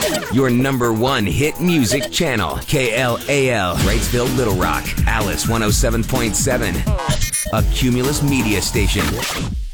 Your #1 hit music channel, KLAL, Wrightsville, Little Rock, Alice 107.7, a Cumulus media station.